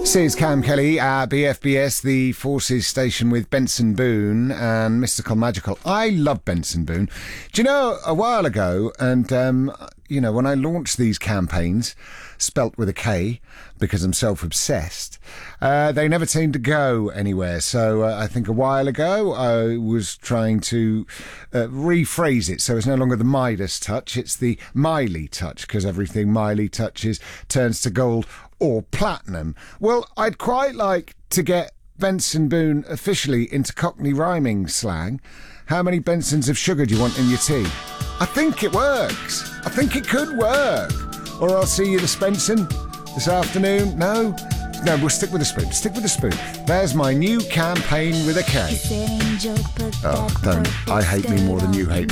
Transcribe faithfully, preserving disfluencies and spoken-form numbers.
Says Cam Kelly at B F B S, the Forces station with Benson Boone and Mystical Magical. I love Benson Boone. Do you know, a while ago, and, um, you know, when I launched these campaigns, spelt with a K, because I'm self-obsessed, uh, they never seemed to go anywhere. So uh, I think a while ago I was trying to uh, rephrase it. So it's no longer the Midas touch, it's the Miley touch, because everything Miley touches turns to gold or platinum. Well, I'd quite like to get Benson Boone officially into Cockney rhyming slang. How many Bensons of sugar do you want in your tea? I think it works. I think it could work. Or I'll see you the Spenson this afternoon. No? No, we'll stick with the spoon. Stick with the spoon. There's my new campaign with a K. Oh, don't. I hate me more than you hate me.